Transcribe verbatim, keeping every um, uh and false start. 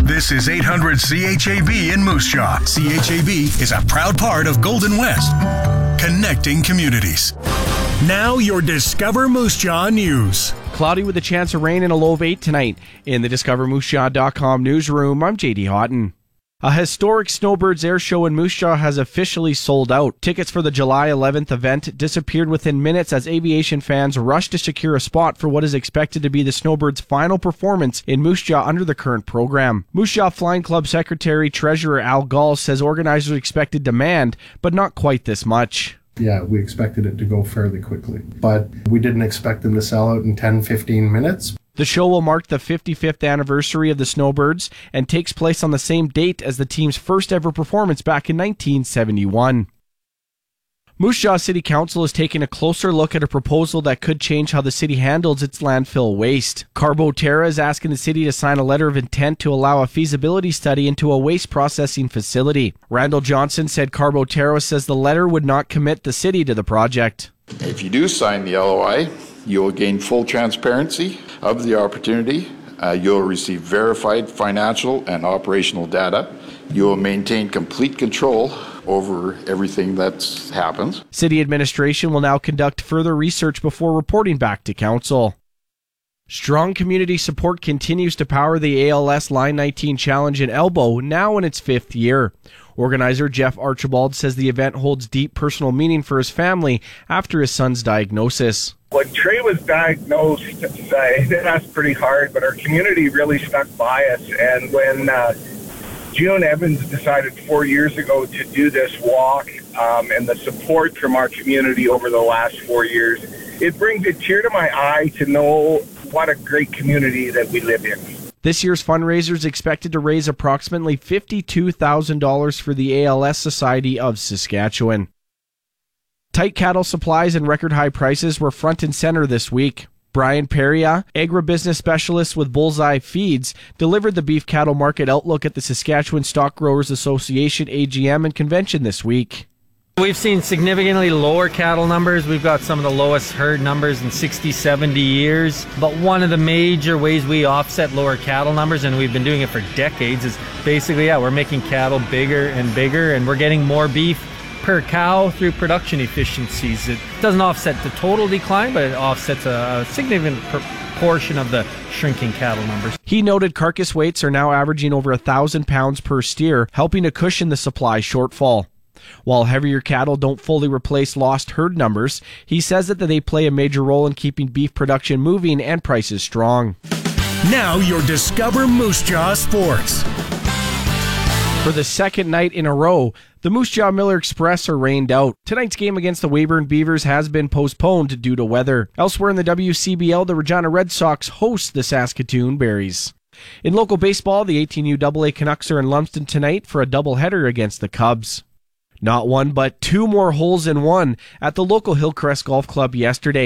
This is eight hundred C H A B in Moose Jaw. C H A B is a proud part of Golden West, connecting communities. Now your Discover Moose Jaw news. Cloudy with a chance of rain and a low of eight tonight. In the Discover Moose Jaw dot com newsroom, I'm J D Houghton. A historic Snowbirds Air Show in Moose Jaw has officially sold out. Tickets for the July eleventh event disappeared within minutes as aviation fans rushed to secure a spot for what is expected to be the Snowbirds' final performance in Moose Jaw under the current program. Moose Jaw Flying Club Secretary Treasurer Al Gall says organizers expected demand, but not quite this much. Yeah, we expected it to go fairly quickly, but we didn't expect them to sell out in ten to fifteen minutes. The show will mark the fifty-fifth anniversary of the Snowbirds and takes place on the same date as the team's first ever performance back in nineteen seventy-one. Moose Jaw City Council is taking a closer look at a proposal that could change how the city handles its landfill waste. Carbo Terra is asking the city to sign a letter of intent to allow a feasibility study into a waste processing facility. Randall Johnson said Carbo Terra says the letter would not commit the city to the project. If you do sign the L O I, you will gain full transparency of the opportunity. Uh, you'll receive verified financial and operational data. You will maintain complete control over everything that happens. City administration will now conduct further research before reporting back to council. Strong community support continues to power the A L S Line nineteen Challenge in Elbow, now in its fifth year. Organizer Jeff Archibald says the event holds deep personal meaning for his family after his son's diagnosis. When Trey was diagnosed, uh, it hit us pretty hard, but our community really stuck by us. And when uh, June Evans decided four years ago to do this walk, um, and the support from our community over the last four years, it brings a tear to my eye to know what a great community that we live in. This year's fundraiser is expected to raise approximately fifty-two thousand dollars for the A L S Society of Saskatchewan. Tight cattle supplies and record high prices were front and center this week. Brian Peria, agribusiness specialist with Bullseye Feeds, delivered the beef cattle market outlook at the Saskatchewan Stock Growers Association A G M and convention this week. We've seen significantly lower cattle numbers. We've got some of the lowest herd numbers in sixty, seventy years. But one of the major ways we offset lower cattle numbers, and we've been doing it for decades, is basically, yeah, we're making cattle bigger and bigger, and we're getting more beef per cow through production efficiencies. It doesn't offset the total decline, but it offsets a significant proportion of the shrinking cattle numbers. He noted carcass weights are now averaging over one thousand pounds per steer, helping to cushion the supply shortfall. While heavier cattle don't fully replace lost herd numbers, he says that they play a major role in keeping beef production moving and prices strong. Now your Discover Moose Jaw Sports. For the second night in a row, the Moose Jaw Miller Express are rained out. Tonight's game against the Weyburn Beavers has been postponed due to weather. Elsewhere in the W C B L, the Regina Red Sox host the Saskatoon Berries. In local baseball, the eighteen U double A Canucks are in Lumsden tonight for a doubleheader against the Cubs. Not one, but two more holes in one at the local Hillcrest Golf Club yesterday.